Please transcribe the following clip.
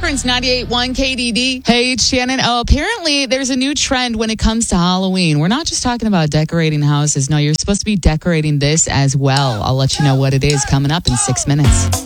Difference 98.1 KDD. Hey, it's Shannon. Oh, apparently there's a new trend when it comes to Halloween. We're not just talking about decorating houses. No, you're supposed to be decorating this as well. I'll let you know what it is coming up in 6 minutes.